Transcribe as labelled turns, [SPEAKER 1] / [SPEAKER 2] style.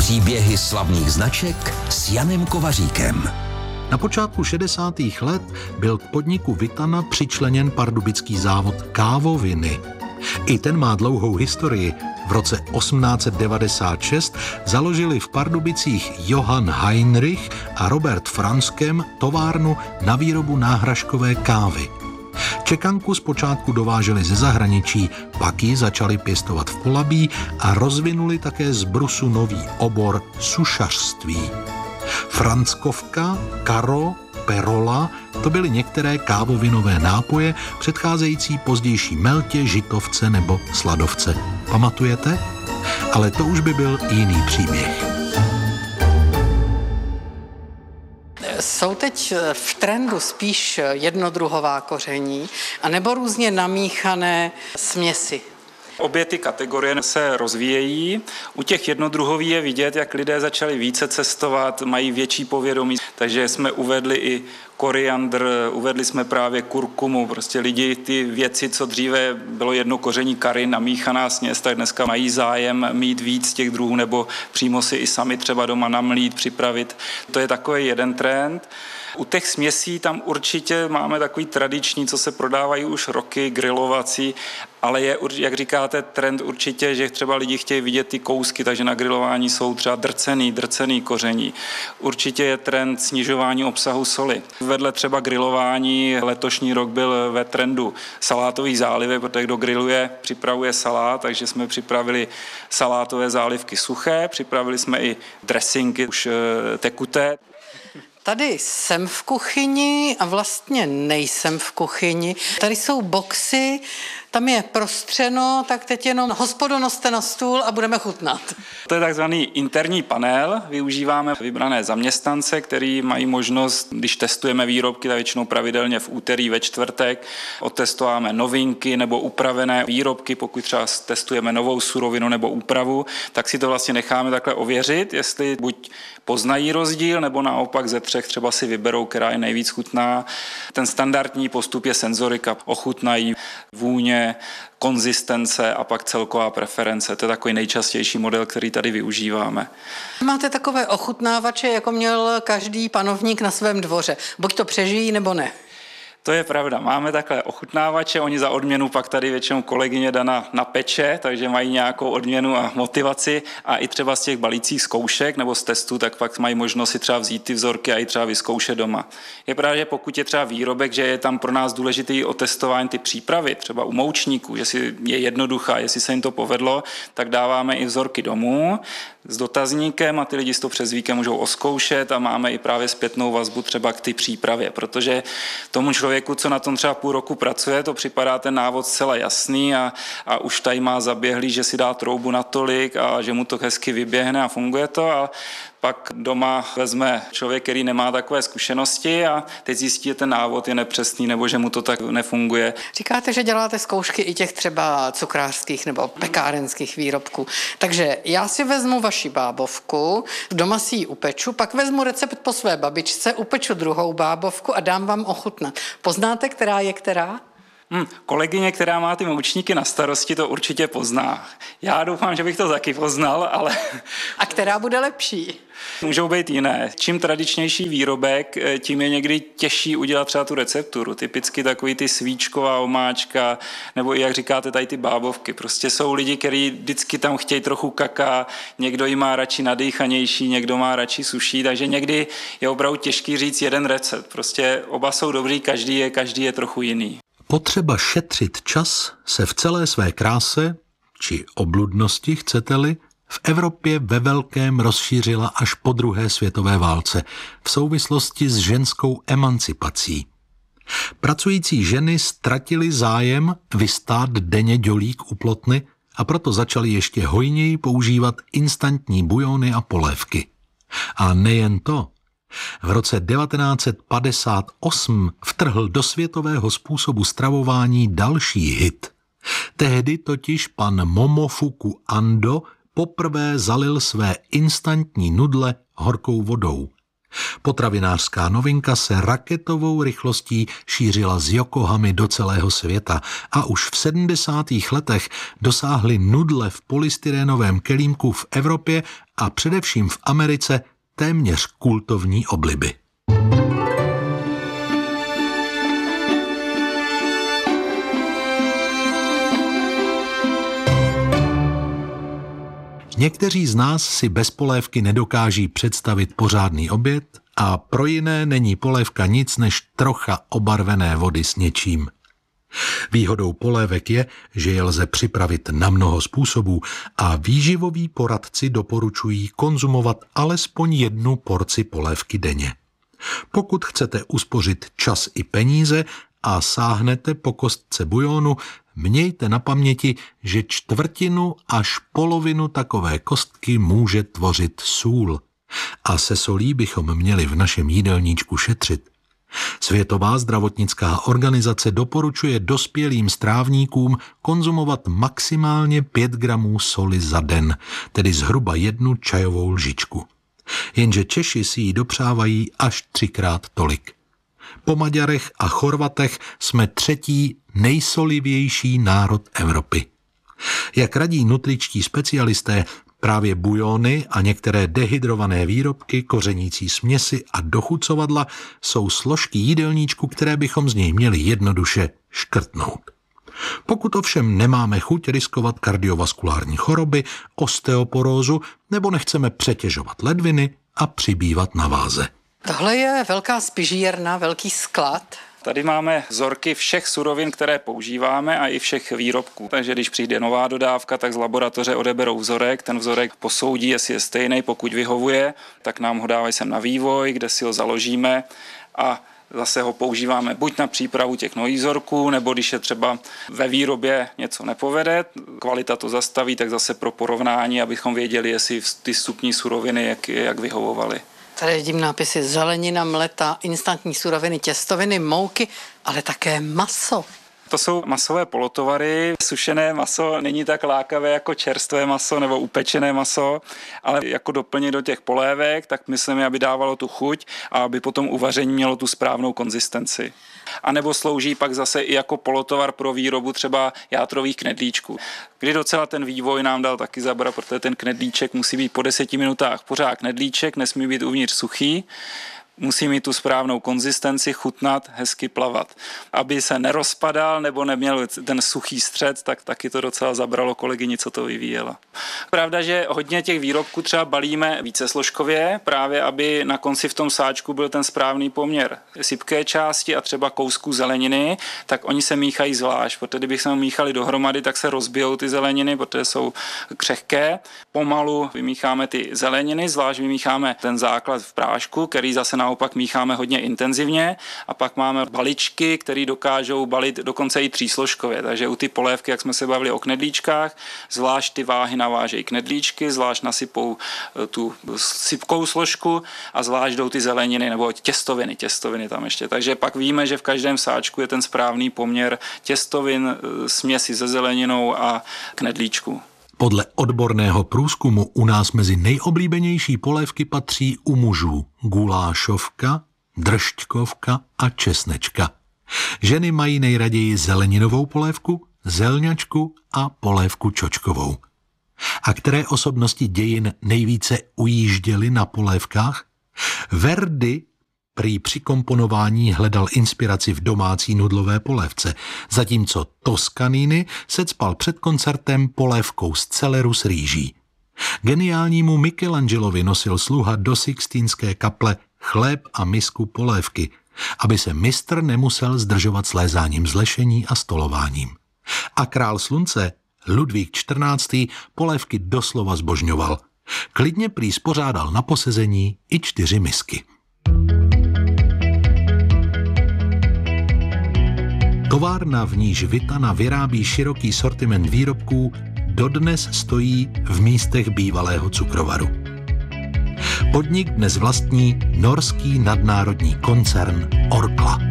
[SPEAKER 1] Příběhy slavných značek s Janem Kovaříkem.
[SPEAKER 2] Na počátku 60. let byl k podniku Vitana přičleněn pardubický závod Kávoviny. I ten má dlouhou historii. V roce 1896 založili v Pardubicích Johann Heinrich a Robert Franskem továrnu na výrobu náhražkové kávy. Čekanku zpočátku dováželi ze zahraničí, pak ji začali pěstovat v Polabí a rozvinuli také z brusu nový obor sušařství. Franskovka, Karo, Perola, to byly některé kávovinové nápoje předcházející pozdější Meltě, Žitovce nebo Sladovce. Pamatujete? Ale to už by byl jiný příběh.
[SPEAKER 3] Jsou teď v trendu spíš jednodruhová koření anebo různě namíchané směsi?
[SPEAKER 4] Obě ty kategorie se rozvíjejí. U těch jednodruhových je vidět, jak lidé začali více cestovat, mají větší povědomí, takže jsme uvedli i koriandr, uvedli jsme právě kurkumu, prostě lidi ty věci, co dříve bylo jedno koření curry, namíchaná směs, tak dneska mají zájem mít víc těch druhů nebo přímo si i sami třeba doma namlít, připravit. To je takový jeden trend. U těch směsí tam určitě máme takový tradiční, co se prodávají už roky, grilovací, ale je, jak říkáte, trend určitě, že třeba lidi chtějí vidět ty kousky, takže na grilování jsou třeba drcený koření. Určitě je trend snižování obsahu soli. Vedle třeba grilování letošní rok byl ve trendu salátových zálivek, protože kdo griluje, připravuje salát, takže jsme připravili salátové zálivky suché, připravili jsme i dressingy už tekuté.
[SPEAKER 3] Tady jsem v kuchyni a vlastně nejsem v kuchyni. Tady jsou boxy, tam je prostřeno, tak teď jenom hospodo noste na stůl a budeme chutnat.
[SPEAKER 4] To je takzvaný interní panel. Využíváme vybrané zaměstnance, který mají možnost, když testujeme výrobky, tak většinou pravidelně v úterý, ve čtvrtek, otestováme novinky nebo upravené výrobky, pokud třeba testujeme novou surovinu nebo úpravu, tak si to vlastně necháme takhle ověřit, jestli buď poznají rozdíl, nebo naopak ze třech třeba si vyberou, která je nejvíc chutná. Ten standardní postup je senzorika. Ochutnají vůně, konzistence a pak celková preference. To je takový nejčastější model, který tady využíváme.
[SPEAKER 3] Máte takové ochutnávače, jako měl každý panovník na svém dvoře. Buď to přežijí, nebo ne.
[SPEAKER 4] To je pravda. Máme takhle ochutnávače, oni za odměnu pak tady většinou kolegyně Dana napeče, takže mají nějakou odměnu a motivaci a i třeba z těch balících zkoušek nebo z testů, tak pak mají možnost si třeba vzít ty vzorky a i třeba vyzkoušet doma. Je pravda, že pokud je třeba výrobek, že je tam pro nás důležitý otestování ty přípravy, třeba u moučníků, jestli je jednoduchá, jestli se jim to povedlo, tak dáváme i vzorky domů s dotazníkem a ty lidi si to přes víkend můžou oskoušet a máme i právě zpětnou vazbu třeba k ty přípravě, protože tomu člověku, co na tom třeba půl roku pracuje, to připadá ten návod zcela jasný a už tady má zaběhlý, že si dá troubu natolik a že mu to hezky vyběhne a funguje to a pak doma vezme člověk, který nemá takové zkušenosti a teď zjistí, že ten návod je nepřesný nebo že mu to tak nefunguje.
[SPEAKER 3] Říkáte, že děláte zkoušky i těch třeba cukrářských nebo pekárenských výrobků. Takže já si vezmu vaši bábovku, doma si ji upeču, pak vezmu recept po své babičce, upeču druhou bábovku a dám vám ochutnat. Poznáte, která je která?
[SPEAKER 4] Kolegyně, která má ty moučníky na starosti, to určitě pozná. Já doufám, že bych to taky poznal, ale...
[SPEAKER 3] A která bude lepší?
[SPEAKER 4] Můžou být jiné. Čím tradičnější výrobek, tím je někdy těžší udělat třeba tu recepturu. Typicky takový ty svíčková omáčka, nebo i jak říkáte, tady ty bábovky. Prostě jsou lidi, kteří vždycky tam chtějí trochu kaká, někdo ji má radši nadýchanější, někdo má radši suší, takže někdy je opravdu těžký říct jeden recept. Prostě oba jsou dobrý, každý je trochu jiný.
[SPEAKER 2] Potřeba šetřit čas se v celé své kráse, či obludnosti, chcete-li, v Evropě ve velkém rozšířila až po druhé světové válce v souvislosti s ženskou emancipací. Pracující ženy ztratily zájem vystát denně dělík u plotny a proto začaly ještě hojněji používat instantní bujony a polévky. A nejen to. V roce 1958 vtrhl do světového způsobu stravování další hit. Tehdy totiž pan Momofuku Ando poprvé zalil své instantní nudle horkou vodou. Potravinářská novinka se raketovou rychlostí šířila z Yokohamy do celého světa a už v 70. letech dosáhly nudle v polystyrénovém kelímku v Evropě a především v Americe téměř kultovní obliby. Někteří z nás si bez polévky nedokáží představit pořádný oběd a pro jiné není polévka nic než trocha obarvené vody s něčím. Výhodou polévek je, že je lze připravit na mnoho způsobů a výživoví poradci doporučují konzumovat alespoň 1 porci polévky denně. Pokud chcete uspořit čas i peníze a sáhnete po kostce bujonu, mějte na paměti, že 1/4 až polovinu takové kostky může tvořit sůl. A se solí bychom měli v našem jídelníčku šetřit. Světová zdravotnická organizace doporučuje dospělým strávníkům konzumovat maximálně 5 gramů soli za den, tedy zhruba 1 čajovou lžičku. Jenže Češi si ji dopřávají až 3krát tolik. Po Maďarech a Chorvatech jsme 3. nejsolivější národ Evropy. Jak radí nutričtí specialisté, právě bujony a některé dehydrované výrobky, kořenící směsi a dochucovadla jsou složky jídelníčku, které bychom z něj měli jednoduše škrtnout. Pokud ovšem nemáme chuť riskovat kardiovaskulární choroby, osteoporózu nebo nechceme přetěžovat ledviny a přibývat na váze.
[SPEAKER 3] Tohle je velká spižírna, velký sklad.
[SPEAKER 4] Tady máme vzorky všech surovin, které používáme a i všech výrobků. Takže když přijde nová dodávka, tak z laboratoře odeberou vzorek, ten vzorek posoudí, jestli je stejný, pokud vyhovuje, tak nám ho dávají sem na vývoj, kde si ho založíme a zase ho používáme buď na přípravu těch nových vzorků, nebo když je třeba ve výrobě něco nepovede, kvalita to zastaví, tak zase pro porovnání, abychom věděli, jestli ty vstupní suroviny jak vyhovovaly.
[SPEAKER 3] Tady vidím nápisy zelenina, mleta, instantní suroviny, těstoviny, mouky, ale také maso.
[SPEAKER 4] To jsou masové polotovary. Sušené maso není tak lákavé jako čerstvé maso nebo upečené maso, ale jako doplněk do těch polévek, tak myslím, aby dávalo tu chuť a aby potom uvaření mělo tu správnou konzistenci. A nebo slouží pak zase i jako polotovar pro výrobu třeba játrových knedlíčků. Kdy docela ten vývoj nám dal taky zabrat, protože ten knedlíček musí být po 10 minutách pořád knedlíček, nesmí být uvnitř suchý. Musí mít tu správnou konzistenci, chutnat, hezky plavat. Aby se nerozpadal nebo neměl ten suchý střed, tak taky to docela zabralo kolegyni, co to vyvíjela. Pravda, že hodně těch výrobků třeba balíme vícesložkově, právě aby na konci v tom sáčku byl ten správný poměr sypké části a třeba kousků zeleniny, tak oni se míchají zvlášť, protože kdybychom míchali dohromady, tak se rozbijou ty zeleniny, protože jsou křehké. Pomalu vymícháme ty zeleniny, zvlášť vymícháme ten základ v prášku, který zase naopak mícháme hodně intenzivně a pak máme baličky, které dokážou balit dokonce i 3složkově. Takže u ty polévky, jak jsme se bavili o knedlíčkách, zvlášť ty váhy navážejí knedlíčky, zvlášť nasypou tu sypkou složku a zvlášť jdou ty zeleniny nebo těstoviny tam ještě. Takže pak víme, že v každém sáčku je ten správný poměr těstovin, směsi se zeleninou a knedlíčku.
[SPEAKER 2] Podle odborného průzkumu u nás mezi nejoblíbenější polévky patří u mužů gulášovka, dršťkovka a česnečka. Ženy mají nejraději zeleninovou polévku, zelňačku a polévku čočkovou. A které osobnosti dějin nejvíce ujížděly na polévkách? Verdi prý při komponování hledal inspiraci v domácí nudlové polévce, zatímco Toscanini se cpal před koncertem polévkou z celeru s rýží. Geniálnímu Michelangelovi nosil sluha do Sixtínské kaple chléb a misku polévky, aby se mistr nemusel zdržovat slézáním z lešení a stolováním. A král slunce Ludvík XIV. Polévky doslova zbožňoval. Klidně prý spořádal na posezení i 4 misky. Továrna, v níž Vitana vyrábí široký sortiment výrobků, dodnes stojí v místech bývalého cukrovaru. Podnik dnes vlastní norský nadnárodní koncern Orkla.